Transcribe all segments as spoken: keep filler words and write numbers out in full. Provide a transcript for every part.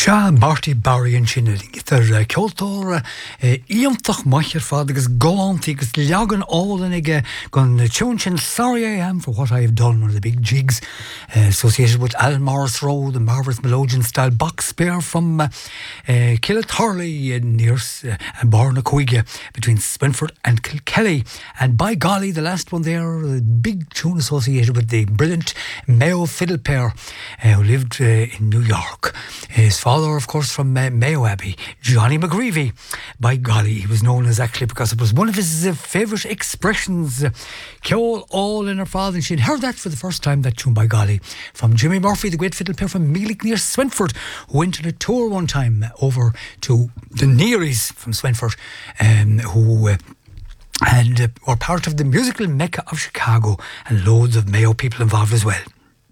Sha Marty Barry and Chinneling. They're Kyoto, Iamtach Macher Fadigas, Golantigas, Lagan Aldenige, Gun Chunchin. Sorry I am for what I have done, one of the big jigs uh, associated with Al Morris Road, the marvellous Melodian style box spear from uh, uh, Killatarley uh, near uh, Barnacoiga between Swinford and Kilkelly. And by golly, the last one there, a big tune associated with the brilliant Mayo fiddle pair uh, who lived uh, in New York. His father, of course, from uh, Mayo Abbey, Johnny McGreevy. By golly, he was known as actually because it was one of his uh, favourite expressions. Uh, Ceol all in her father, and she'd heard that for the first time, that tune, by golly, from Jimmy Murphy, the great fiddle player from Meelick near Swinford, who went on a tour one time over to the Nearys from Swinford, um, who... Uh, and uh, were part of the musical mecca of Chicago, and loads of Mayo people involved as well.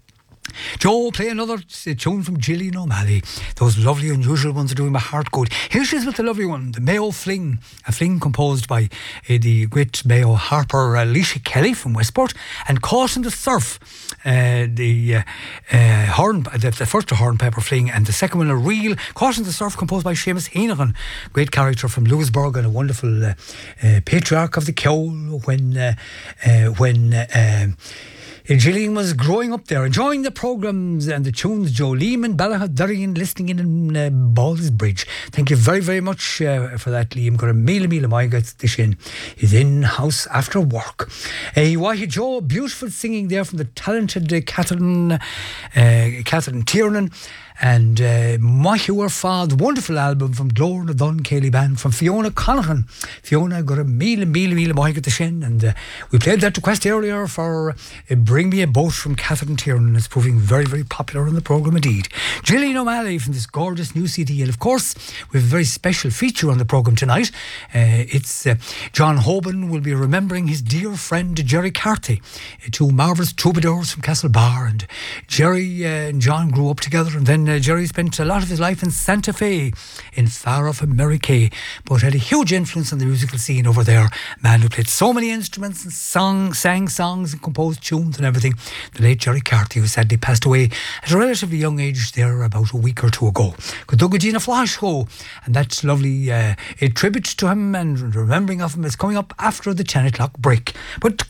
Joe, play another tune from Gillian O'Malley. Those lovely, unusual ones are doing my heart good. Here she is with the lovely one, the Mayo Fling, a fling composed by uh, the great Mayo harper Alicia Kelly from Westport, and Caught in the Surf, uh, the uh, uh, horn, the, the first hornpiper fling, and the second one a reel. Caught in the Surf, composed by Seamus Heenahan, great character from Lewisburg and a wonderful uh, uh, patriarch of the Ceol when uh, uh, when. Uh, Gillian was growing up there, enjoying the programmes and the tunes. Joe Lehman, Ballaghat, Durrian, listening in in uh, Ballsbridge. Thank you very, very much uh, for that, Liam. Got a meal, meal, my God, Dishin is in house after work. Uh, Wahi Joe, beautiful singing there from the talented uh, Catherine, uh, Catherine Tiernan. And uh, Mahua Fad, wonderful album from Glorna Dun Cayley Band, from Fiona Connahan. Fiona got a meal, meal, meal, Mahua the Shin. And uh, we played that request earlier for uh, Bring Me a Boat from Catherine Tiernan. It's proving very, very popular on the programme indeed. Gillian O'Malley from this gorgeous new C D. And of course, we have a very special feature on the programme tonight. Uh, it's uh, John Hoban will be remembering his dear friend Jerry Carthy, uh, two marvellous troubadours from Castlebar. And Jerry uh, and John grew up together, and then Uh, Jerry spent a lot of his life in Santa Fe, in far off America, but had a huge influence on the musical scene over there. Man who played so many instruments and song, sang songs and composed tunes and everything. The late Jerry Carthy, who sadly passed away at a relatively young age there about a week or two ago. Godugagina Flash Ho, and that's lovely. Uh, a tribute to him and remembering of him is coming up after the ten o'clock break. But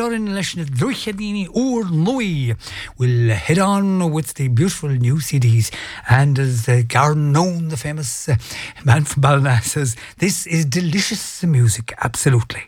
we'll head on with the beautiful new C D. And as uh, Garen Known, the famous uh, man from Ballina, says, this is delicious music, absolutely.